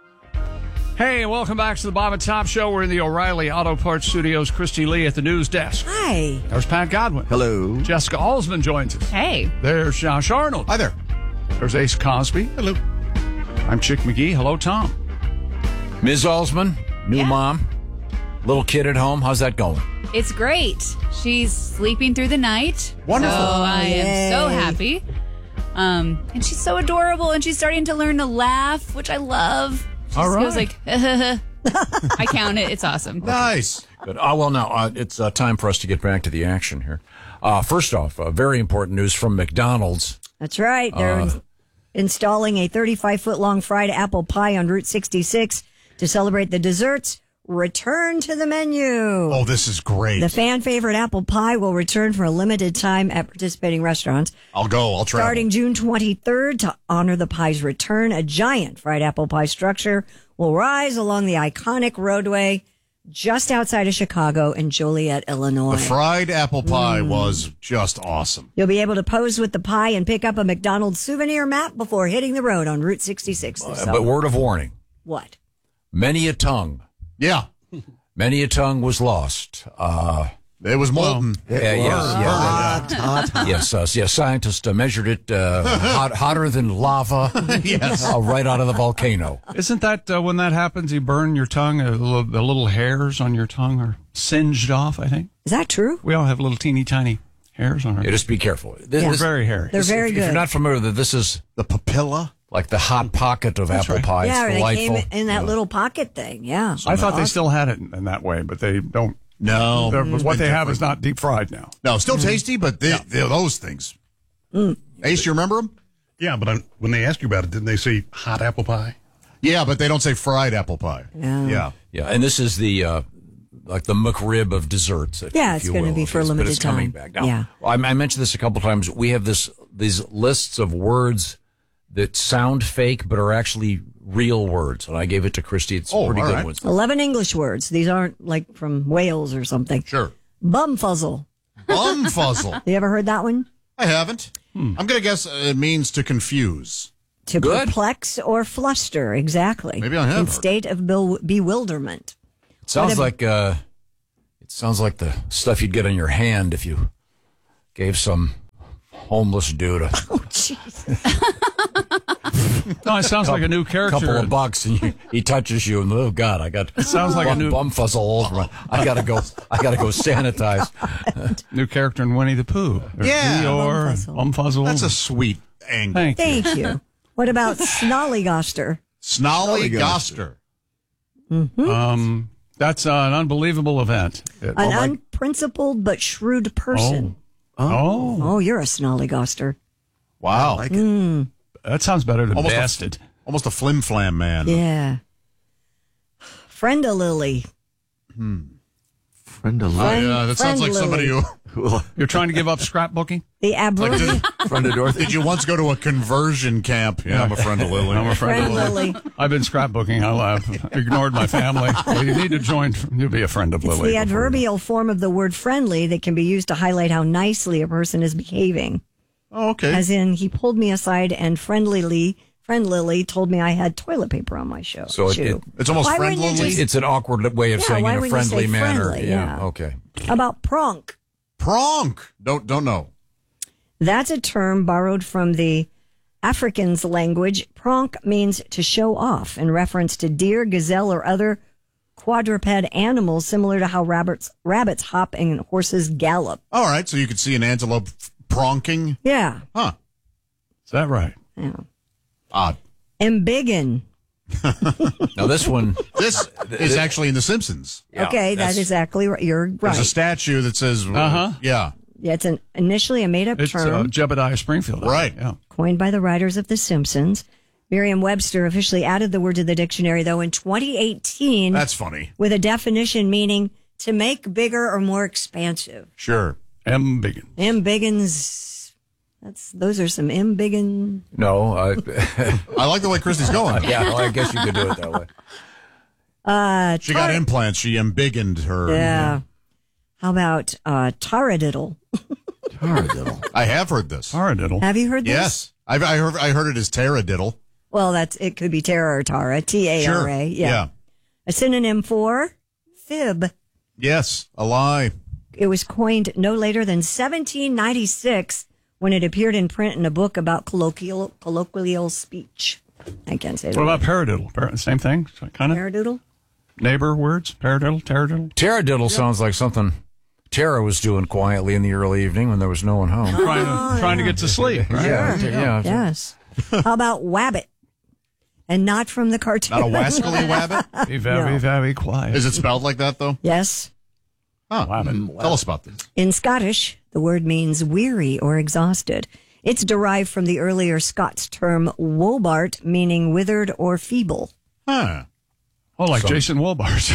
Hey, welcome back to the Bob and Tom Show. We're in the O'Reilly Auto Parts Studios. Christy Lee at the news desk. Hi. There's Pat Godwin. Hello. Jessica Alsman joins us. Hey. There's Josh Arnold. Hi there. There's Ace Cosby. Hello. I'm Chick McGee. Hello, Tom. Ms. Alsman, new mom, little kid at home. How's that going? It's great. She's sleeping through the night. Wonderful. So I am so happy. And she's so adorable, and she's starting to learn to laugh, which I love. She All just right. goes like, I count it. It's awesome. Nice. Good. Well, now it's time for us to get back to the action here. First off, very important news from McDonald's. That's right. They're installing a 35-foot-long fried apple pie on Route 66 to celebrate the desserts. Return to the menu. Oh, this is great. The fan favorite apple pie will return for a limited time at participating restaurants. I'll go. I'll try. Starting June 23rd to honor the pie's return, a giant fried apple pie structure will rise along the iconic roadway just outside of Chicago in Joliet, Illinois. The fried apple pie was just awesome. You'll be able to pose with the pie and pick up a McDonald's souvenir map before hitting the road on Route 66 this summer. But word of warning. What? Many a tongue. Yeah. Many a tongue was lost. It was molten. Yes. Scientists measured it hotter than lava. Yes. Right out of the volcano. Isn't that when that happens, you burn your tongue, the little hairs on your tongue are singed off, I think? Is that true? We all have little teeny tiny hairs on our Yeah, just be careful. We're very hairy. They're very If good. you're not familiar, this is the papilla, like the hot pocket of apple pie. Yeah, it's they delightful. came in that little pocket thing. Yeah. I thought they still had it in that way, but they don't. No. What they have is not deep fried now. No, still tasty, but those things. Ace, you remember them? Yeah, but when they asked you about it, didn't they say hot apple pie? Yeah, but they don't say fried apple pie. Yeah. Yeah, and this is the like the McRib of desserts. Yeah, if it's you going to will. be for a But limited it's time. coming back. Now, Yeah. I mentioned this a couple times. We have these lists of words that sound fake but are actually real words. And I gave it to Christy. It's pretty good ones. 11 English words. These aren't like from Wales or something. Sure. Bumfuzzle. Bumfuzzle. You ever heard that one? I haven't. I'm going to guess it means to confuse. To perplex or fluster, exactly. Maybe I have In heard. state of bewilderment. It sounds like the stuff you'd get on your hand if you gave some homeless dude a No, it sounds like a new character. couple of bucks, and he touches you, and oh god, I got sounds like a new bumfuzzle all over my. I gotta go sanitize. New character in Winnie the Pooh. Yeah. Eeyore, Bumfuzzle. That's a sweet angle. Thank you. What about Snollygoster? Snollygoster. Mm-hmm. That's an unbelievable event. An unprincipled but shrewd person. Oh, you're a Snollygoster. Wow. I like it. That sounds better than Almost bastard. Almost a flim-flam man. Yeah. Friend-a-lily. Friend-a-lily. Yeah, that sounds like somebody who... You're trying to give up scrapbooking? The adverbial. Friend of Dorothy. Did you once go to a conversion camp? Yeah, I'm a friend of Lily. I'm a friend of Lily. I've been scrapbooking. I've ignored my family. Well, you need to join. You'll be a friend of It's Lily. the adverbial form of the word friendly that can be used to highlight how nicely a person is behaving. Oh, okay. As in, he pulled me aside and friend Lily told me I had toilet paper on my shoe. So it's almost Why wouldn't you friendly. just- It's an awkward way of Yeah, saying why in a wouldn't you friendly say manner. friendly? Yeah. Okay. How about pronk? Pronk. Don't know. That's a term borrowed from the Afrikaans language. Pronk means to show off in reference to deer, gazelle, or other quadruped animals, similar to how rabbits hop and horses gallop. All right, so you could see an antelope pronking. Yeah. Huh. Is that right? Yeah. Odd. Embiggen. Now this one, this is actually in The Simpsons. Okay, that is exactly right. You're right. There's a statue that says, Uh-huh. Yeah. Yeah, it's initially a made-up It's term Jebediah Springfield. Right. Yeah. coined by the writers of The Simpsons. Merriam-Webster officially added the word to the dictionary, though, in 2018. That's funny. With a definition meaning to make bigger or more expansive. Sure. Embiggen. Embiggens. Those are some embiggen. no, I like the way Christy's going. yeah, well, I guess you could do it that way. She got implants. She embiggened her. Yeah. How about taradiddle? Taradiddle. I have heard this. Taradiddle. Have you heard this? Yes. I heard it as taradiddle. Well, it could be Tara or Tara. T-A-R-A. Sure. Yeah. A synonym for fib. Yes. A lie. It was coined no later than 1796 when it appeared in print in a book about colloquial speech. I can't say that. What about paradiddle? Same thing? Kind of? Paradiddle? Neighbor words? Paradiddle? Taradiddle? Taradiddle sounds like something Tara was doing quietly in the early evening when there was no one home. Trying to get to sleep, right? Yeah. Yes. How about wabbit? And not from the cartoon. Not a wascally wabbit? Be very, very quiet. Is it spelled like that, though? Yes. Huh. Tell us about this. In Scottish, the word means weary or exhausted. It's derived from the earlier Scots term wobart, meaning withered or feeble. Huh. Oh, like Jason Wolbart.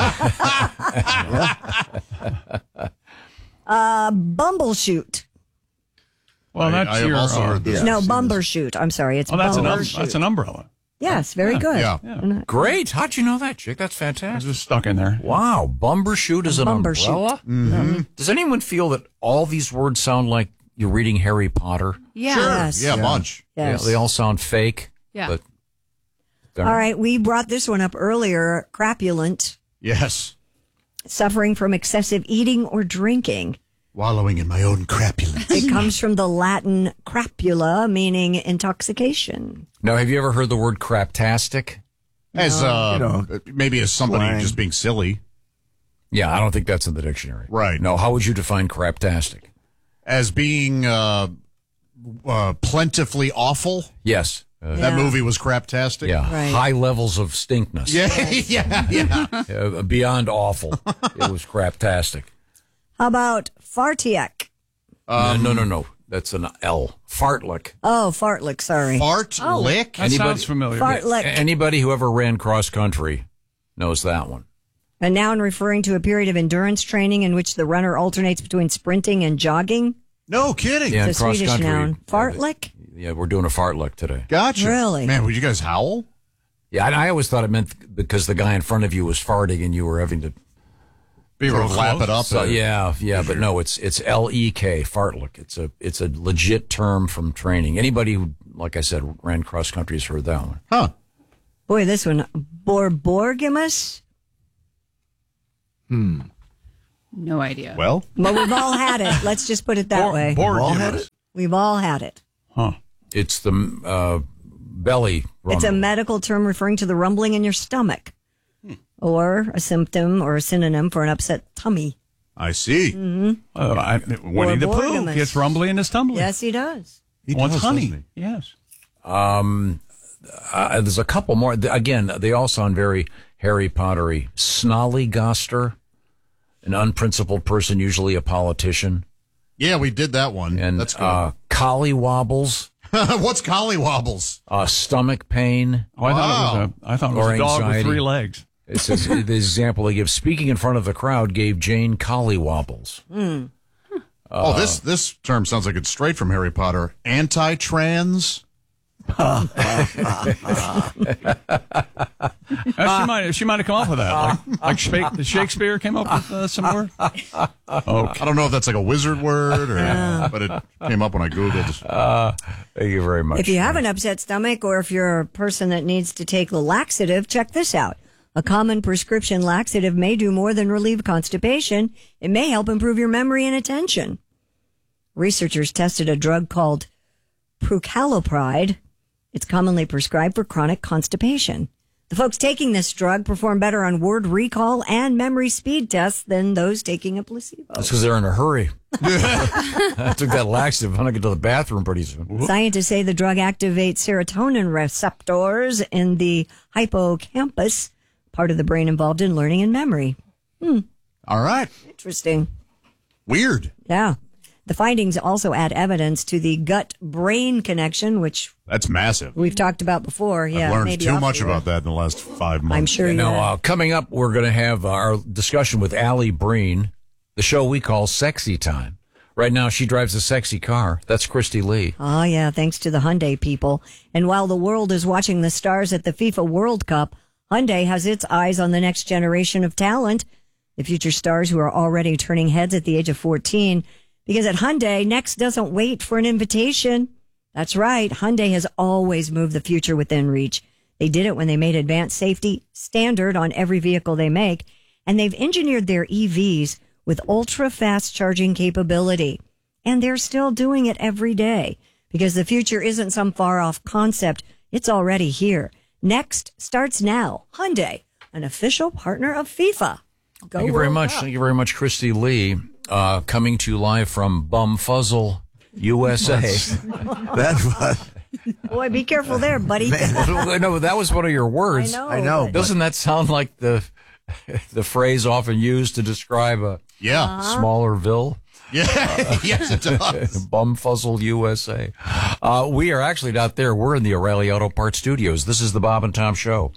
Bumbleshoot. Well, that's I have your... also heard this. No, bumbershoot. I'm sorry. It's bumbershoot. That's an umbrella. Yes, very good. Yeah. Great. How'd you know that, Chick? That's fantastic. It's just stuck in there. Wow. Bumbershoot is an Bumbershoot. umbrella? Mm-hmm. Does anyone feel that all these words sound like you're reading Harry Potter? Yeah. Sure. Yes. Yeah, a bunch. Yes. Yeah, they all sound fake. Yeah. But All right, we brought this one up earlier. Crapulent, Yes. suffering from excessive eating or drinking. Wallowing in my own crapulence. It comes from the Latin crapula, meaning intoxication. Now, have you ever heard the word craptastic? As, maybe as somebody slang. just being silly. Yeah, I don't think that's in the dictionary. Right. No, how would you define craptastic? As being plentifully awful. Yes. That movie was craptastic. Yeah. Right. High levels of stinkness. Yeah. Beyond awful. It was craptastic. How about fartiac? No. That's an L. Fartlick. Oh, fartlick, sorry. Fart lick? That sounds familiar. Fartlick. Anybody who ever ran cross country knows that one. A noun referring to a period of endurance training in which the runner alternates between sprinting and jogging. No kidding. Yeah, It's a cross Swedish country. noun. Fartlick? Yeah, we're doing a fartlek today. Gotcha. Really? Man, would you guys howl? Yeah, and I always thought it meant because the guy in front of you was farting and you were having to Be able to lap it up. So, yeah, but no, it's LEK, fartlek. It's a legit term from training. Anybody who, like I said, ran cross country has heard that one. Huh. Boy, this one, Borborgimus? No idea. Well, we've all had it. Let's just put it that way. We've all had it? We've all had it. Huh. It's the belly rumble. It's a medical term referring to the rumbling in your stomach, or a symptom or a synonym for an upset tummy. I see. Mm-hmm. Winnie the Pooh Borborgimus. gets rumbly in his tumbling. Yes, he does. He wants does, honey. doesn't Yes. There's a couple more. Again, they all sound very Harry Pottery. Snollygoster, an unprincipled person, usually a politician. Yeah, we did that one. And that's good. Collywobbles. What's collywobbles? Stomach pain. Oh, I thought it was Or a dog with anxiety. 3 legs. It says the example they give: speaking in front of the crowd gave Jane collywobbles. This term sounds like it's straight from Harry Potter. Anti-trans. She might have come up with that. Like Shakespeare came up with some word. I don't know if that's like a wizard word, but it came up when I Googled. Thank you very much. If you have an upset stomach or if you're a person that needs to take the laxative, check this out. A common prescription laxative may do more than relieve constipation. It may help improve your memory and attention. Researchers tested a drug called prucalopride. It's commonly prescribed for chronic constipation. The folks taking this drug perform better on word recall and memory speed tests than those taking a placebo. That's because they're in a hurry. I took that laxative. I'm going to get to the bathroom pretty soon. Scientists say the drug activates serotonin receptors in the hippocampus, part of the brain involved in learning and memory. All right. Interesting. Weird. Yeah. The findings also add evidence to the gut-brain connection, which That's massive. we've talked about before. Yeah, I've learned maybe too off much the air. about that in the last 5 months. I'm sure you have. Now, coming up, we're going to have our discussion with Allie Breen, the show we call Sexy Time. Right now, she drives a sexy car. That's Christy Lee. Oh, yeah, thanks to the Hyundai people. And while the world is watching the stars at the FIFA World Cup, Hyundai has its eyes on the next generation of talent, the future stars who are already turning heads at the age of 14. Because at Hyundai, next doesn't wait for an invitation. That's right. Hyundai has always moved the future within reach. They did it when they made advanced safety standard on every vehicle they make, and they've engineered their EVs with ultra-fast charging capability. And they're still doing it every day because the future isn't some far-off concept. It's already here. Next starts now. Hyundai, an official partner of FIFA. Go Thank you very World much. Cup. Thank you very much, Christy Lee. Coming to you live from Bumfuzzle, USA. Boy, be careful there, buddy. No, that was one of your words. I know. Doesn't that sound like the phrase often used to describe a smaller ville? Yeah, yes, it does. Bumfuzzle, USA. We are actually not there. We're in the O'Reilly Auto Parts Studios. This is the Bob and Tom Show.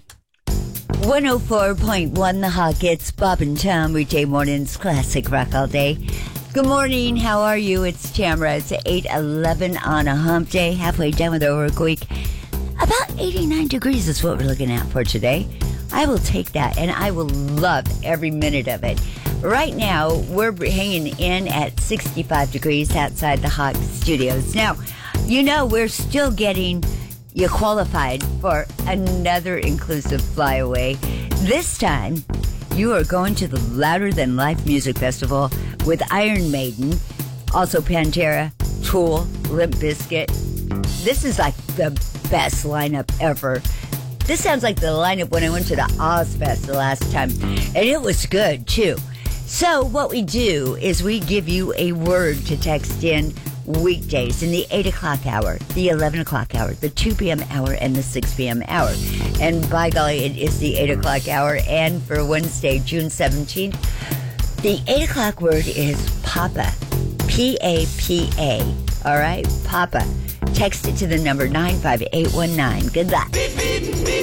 104.1 The Hawk. It's Bob and Tom, weekday mornings, classic rock all day. Good morning. How are you? It's Tamara. It's 8:11 on a hump day, halfway done with our work week. About 89 degrees is what we're looking at for today. I will take that, and I will love every minute of it. Right now, we're hanging in at 65 degrees outside the Hawk Studios. Now, you know we're still getting you qualified for another inclusive flyaway. This time, you are going to the Louder Than Life Music Festival with Iron Maiden, also Pantera, Tool, Limp Bizkit. This is like the best lineup ever. This sounds like the lineup when I went to the Ozfest the last time, and it was good too. So what we do is we give you a word to text in weekdays in the 8 o'clock hour, the 11 o'clock hour, the 2 p.m. hour, and the 6 p.m. hour. And by golly, it is the 8 o'clock hour. And for Wednesday, June 17th, the 8 o'clock word is Papa. P-A-P-A. All right? Papa. Text it to the number 95819. Good luck. Beep, beep, beep, beep.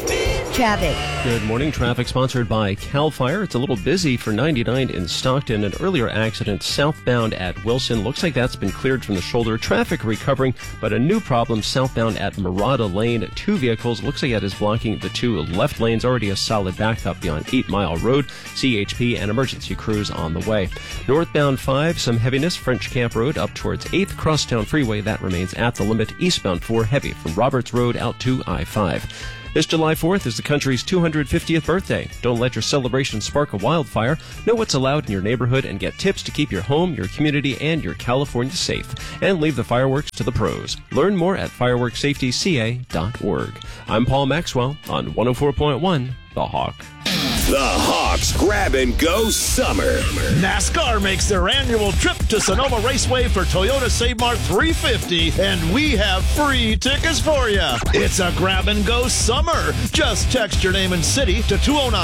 Traffic. Good morning. Traffic sponsored by CAL FIRE. It's a little busy for 99 in Stockton. An earlier accident southbound at Wilson. Looks like that's been cleared from the shoulder. Traffic recovering, but a new problem southbound at Murata Lane. 2 vehicles. Looks like that is blocking the 2 left lanes. Already a solid backup beyond 8 Mile Road. CHP and emergency crews on the way. Northbound 5, some heaviness. French Camp Road up towards 8th. Crosstown Freeway, that remains at the limit. Eastbound 4, heavy from Roberts Road out to I-5. This July 4th is the country's 250th birthday. Don't let your celebration spark a wildfire. Know what's allowed in your neighborhood and get tips to keep your home, your community, and your California safe. And leave the fireworks to the pros. Learn more at fireworkssafetyca.org. I'm Paul Maxwell on 104.1 The Hawk. The Hawks Grab and Go Summer. NASCAR makes their annual trip to Sonoma Raceway for Toyota Save Mart 350, and we have free tickets for you. It's a grab and go summer. Just text your name and city to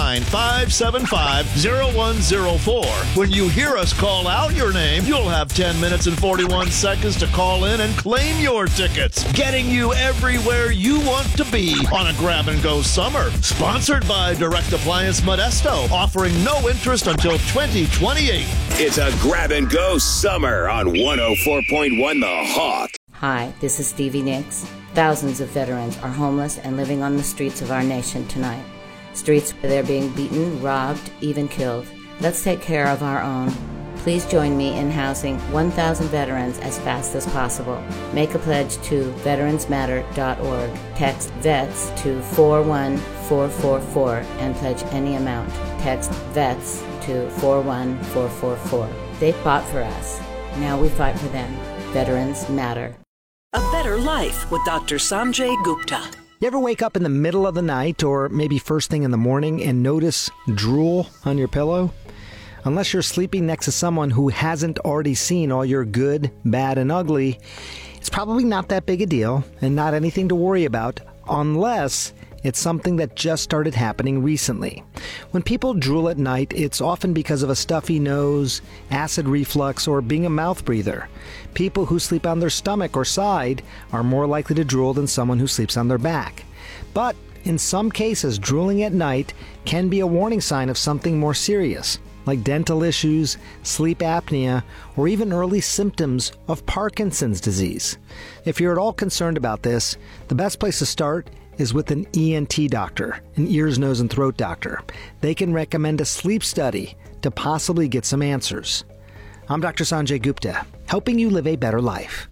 209-575-0104. When you hear us call out your name, you'll have 10 minutes and 41 seconds to call in and claim your tickets, getting you everywhere you want to be on a grab and go summer. Sponsored by Direct Appliance Modesto, offering no interest until 2028. It's a grab and go summer on 104.1 The Hawk. Hi, this is Stevie Nicks. Thousands of veterans are homeless and living on the streets of our nation tonight. Streets where they're being beaten, robbed, even killed. Let's take care of our own. Please join me in housing 1,000 veterans as fast as possible. Make a pledge to veteransmatter.org. Text VETS to 41444 and pledge any amount. Text VETS to 41444. They fought for us. Now we fight for them. Veterans matter. A Better Life with Dr. Sanjay Gupta. You ever wake up in the middle of the night or maybe first thing in the morning and notice drool on your pillow? Unless you're sleeping next to someone who hasn't already seen all your good, bad, and ugly, it's probably not that big a deal and not anything to worry about unless it's something that just started happening recently. When people drool at night, it's often because of a stuffy nose, acid reflux, or being a mouth breather. People who sleep on their stomach or side are more likely to drool than someone who sleeps on their back. But in some cases, drooling at night can be a warning sign of something more serious, like dental issues, sleep apnea, or even early symptoms of Parkinson's disease. If you're at all concerned about this, the best place to start is with an ENT doctor, an ears, nose, and throat doctor. They can recommend a sleep study to possibly get some answers. I'm Dr. Sanjay Gupta, helping you live a better life.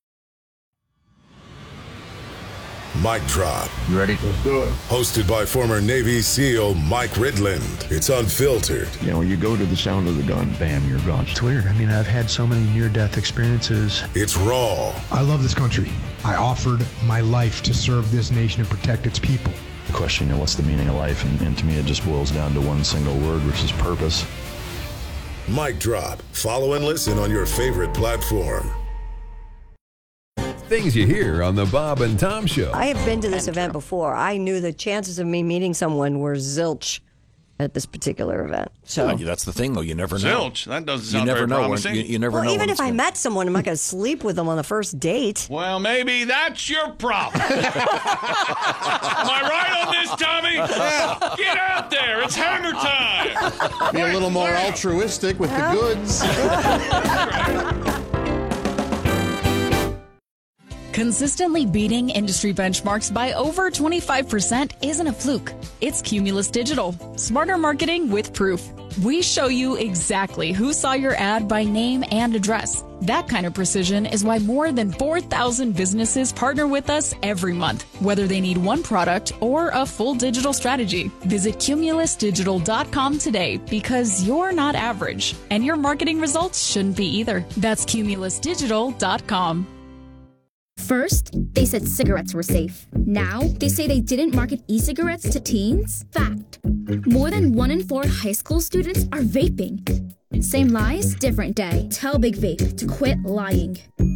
Mic Drop. You ready? Let's do it. Hosted by former Navy SEAL Mike Ridland. It's unfiltered. You know, you go to the sound of the gun, bam, you're gone. It's weird. I mean, I've had so many near-death experiences. It's raw. I love this country. I offered my life to serve this nation and protect its people. The question, you know, what's the meaning of life? And to me, it just boils down to one single word, which is purpose. Mic Drop. Follow and listen on your favorite platform. Things you hear on the Bob and Tom Show. I have been to this event before. I knew the chances of me meeting someone were zilch at this particular event. So Yeah, that's the thing, though. You never know. Zilch. That doesn't sound very promising. You never know. Even if I met someone, I'm not going to sleep with them on the first date. Well, maybe that's your problem. Am I right on this, Tommy? Yeah. Get out there. It's hammer time. Be a little more altruistic with the goods. Consistently beating industry benchmarks by over 25% isn't a fluke. It's Cumulus Digital. Smarter marketing with proof. We show you exactly who saw your ad by name and address. That kind of precision is why more than 4,000 businesses partner with us every month, whether they need one product or a full digital strategy. Visit cumulusdigital.com today because you're not average, and your marketing results shouldn't be either. That's cumulusdigital.com. First, they said cigarettes were safe. Now, they say they didn't market e-cigarettes to teens. Fact. More than 1 in 4 high school students are vaping. Same lies, different day. Tell Big Vape to quit lying.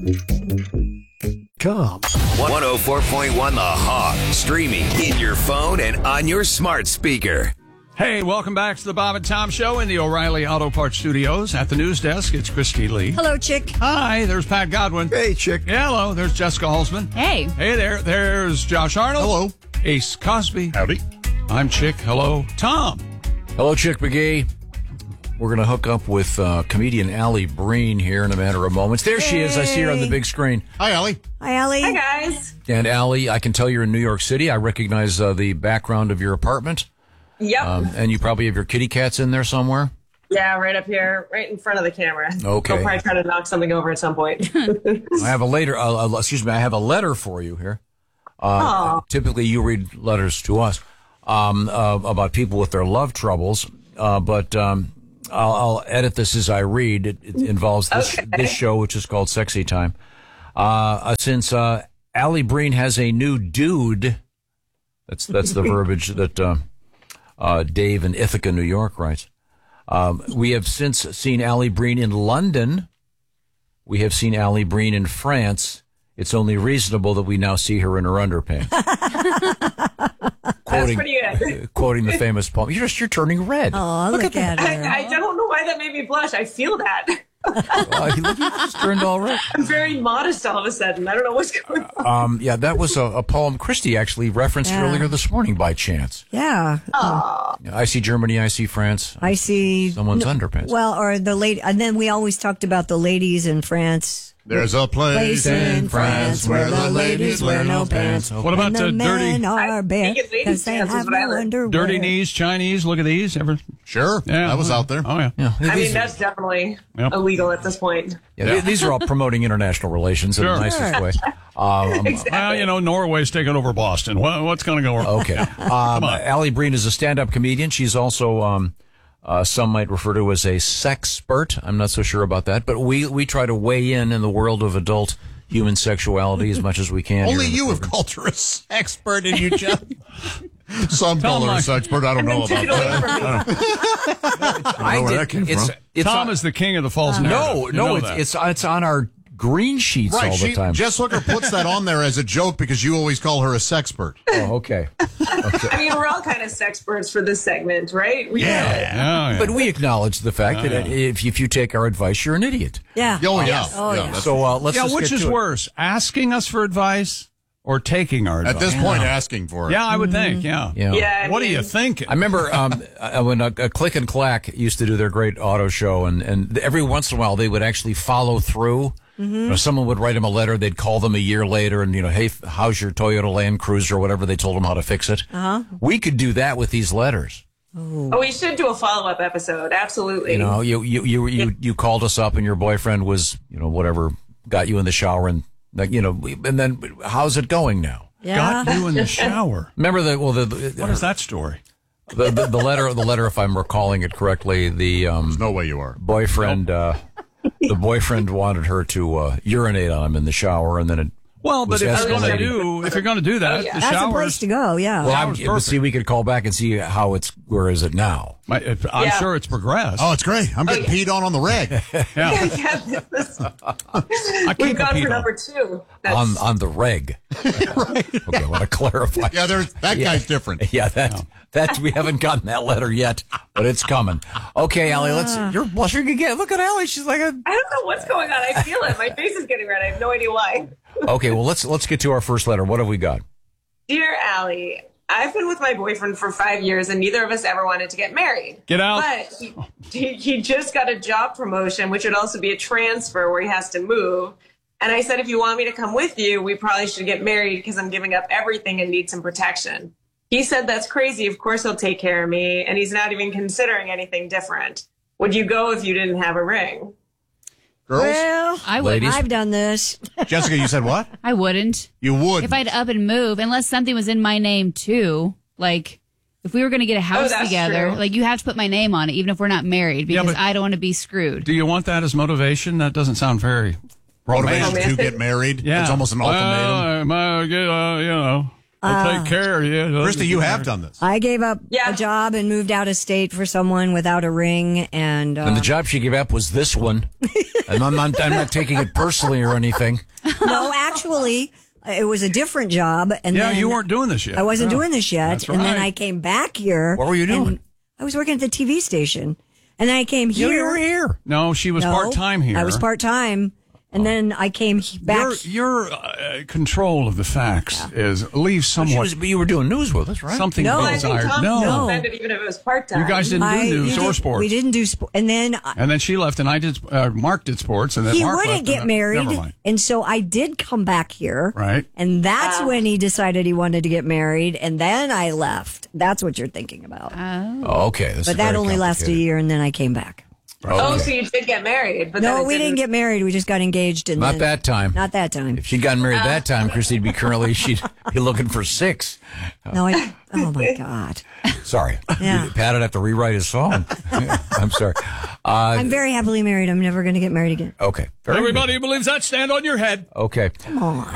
Come. 104.1 The Hawk. Streaming in your phone and on your smart speaker. Hey, welcome back to the Bob and Tom Show in the O'Reilly Auto Parts Studios. At the news desk, it's Christy Lee. Hello, Chick. Hi, there's Pat Godwin. Hey, Chick. Yeah, hello, there's Jessica Holzman. Hey. Hey there, there's Josh Arnold. Hello. Ace Cosby. Howdy. I'm Chick. Hello, Tom. Hello, Chick McGee. We're going to hook up with comedian Allie Breen here in a matter of moments. There she is. I see her on the big screen. Hi, Allie. Hi, Allie. Hi, guys. And Allie, I can tell you're in New York City. I recognize the background of your apartment. Yep. And you probably have your kitty cats in there somewhere. Yeah, right up here, right in front of the camera. Okay. I'll probably try to knock something over at some point. I have a I have a letter for you here. Typically, you read letters to us about people with their love troubles, but I'll edit this as I read. It involves this show, which is called Sexy Time. Since Allie Breen has a new dude, that's the verbiage that Dave in Ithaca, New York writes. We have since seen Allie Breen in London. We have seen Allie Breen in France. It's only reasonable that we now see her in her underpants. That's pretty good. Quoting the famous poem. You're turning red. Oh, look at her. I don't know why that made me blush. I feel that. You just turned all red. I'm very modest all of a sudden. I don't know what's going on. Yeah, that was a poem Christy actually referenced earlier this morning by chance. Yeah. I see Germany, I see France. I see someone's underpants. Well, or the lady, and then we always talked about the ladies in France. There's a place in France where the ladies wear no pants. What about the dirty? men are bare because they have no underwear. Dirty knees, Chinese. Look at these. Ever? Sure. Yeah, that was out there. Oh yeah. I mean, that's definitely illegal at this point. Yeah, these are all promoting international relations in the nicest way. Exactly. Well, Norway's taking over Boston. What's going to go wrong? Okay. Allie Breen is a stand-up comedian. She's also some might refer to as a sexpert. I'm not so sure about that, but we try to weigh in the world of adult human sexuality as much as we can. Only you have called her a sexpert, and you just some call her a sexpert. I don't know about that. I don't know where that came from. Tom is the king of the false narrative. No, it's on our green sheets all the time. Jess Hooker puts that on there as a joke because you always call her a sexpert. Oh, okay. I mean, we're all kind of sexperts for this segment, right? Yeah. But we acknowledge the fact that if you take our advice, you're an idiot. Yeah. Oh, yeah. Yes. Oh, yeah. So let's just which get is to it. worse, asking us for advice or taking our advice? At this point, asking for it. Yeah, I would think, Yeah, what do you think? I remember when Click and Clack used to do their great auto show, and every once in a while they would actually follow through. Someone would write them a letter. They'd call them a year later and, hey, how's your Toyota Land Cruiser or whatever? They told them how to fix it. We could do that with these letters. Oh, we should do a follow-up episode. Absolutely. You called us up and your boyfriend was, whatever, got you in the shower and then how's it going now? Yeah. Got you in the shower. Remember what is that story? The letter, if I'm recalling it correctly, there's no way you are. Boyfriend, the boyfriend wanted her to urinate on him in the shower, and then it. Well, but if you're going to do that, the that's shower a place to go. Yeah. Well, see, we could call back and see where is it now? I'm sure it's progressed. Oh, it's great. I'm getting peed on the reg. We've gone for number 2. On the reg. Right. Okay, I want to clarify. Yeah, that guy's different. Yeah, that we haven't gotten that letter yet, but it's coming. Okay, Allie, you're blushing again. Look at Allie. She's like I don't know what's going on. I feel it. My face is getting red. I have no idea why. Okay, well let's get to our first letter. What have we got? Dear Allie, I've been with my boyfriend for 5 years and neither of us ever wanted to get married. Get out. But he just got a job promotion, which would also be a transfer where he has to move. And I said, if you want me to come with you, we probably should get married because I'm giving up everything and need some protection. He said, that's crazy. Of course he'll take care of me. And he's not even considering anything different. Would you go if you didn't have a ring? Girls? Well, I would. I've done this. Jessica, you said what? I wouldn't. You would. If I'd up and move, unless something was in my name too. Like, if we were going to get a house together, true. like you have to put my name on it, even if we're not married, because I don't want to be screwed. Do you want that as motivation? That doesn't sound very motivation to get married. Yeah, it's almost an ultimatum. I'll take care of you. Christy, you have done this. I gave up a job and moved out of state for someone without a ring, and the job she gave up was this one. And I'm not taking it personally or anything. No, actually, it was a different job. And then you weren't doing this yet. I wasn't doing this yet, That's and then right. I came back here. What were you doing? I was working at the TV station, and then I came here. You were here. No, she was part time here. I was part time. And then I came back. Your control of the facts is leaves somewhat. But you were doing news with us, right? Something No, I desired. think Tom's No. offended even if it was part-time. You guys didn't do news or sports. We didn't do sports. And then she left, and I did. Mark did sports, and then he Mark wouldn't left, get and married. Never mind. And so I did come back here. Right. And that's when he decided he wanted to get married. And then I left. That's what you're thinking about. Oh, okay. This But is that very only lasted a complicated. year, and then I came back. Oh, so you did get married. But No, then we didn't get married. We just got engaged. And Not then- that time. Not that time. If she'd gotten married that time, Christy'd be she'd be looking for 6. No, oh my God. Sorry. Yeah. Pat would have to rewrite his song. I'm sorry. I'm very happily married. I'm never going to get married again. Okay. Everybody who believes that, stand on your head. Okay. Come on.